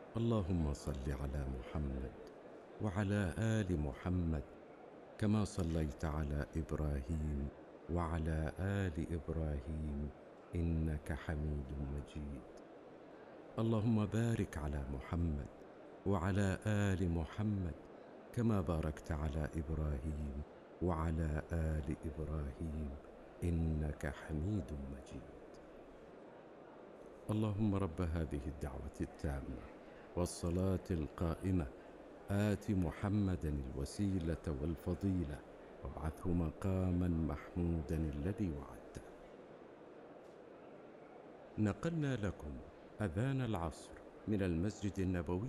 اللهم صل على محمد وعلى آل محمد كما صليت على إبراهيم وعلى آل إبراهيم إنك حميد مجيد. اللهم بارك على محمد وعلى آل محمد كما باركت على إبراهيم وعلى آل إبراهيم إنك حميد مجيد. اللهم رب هذه الدعوة التامة والصلاة القائمة آت محمدا الوسيلة والفضيلة وابعثه مقاما محمودا الذي وعدته. نقلنا لكم أذان العصر من المسجد النبوي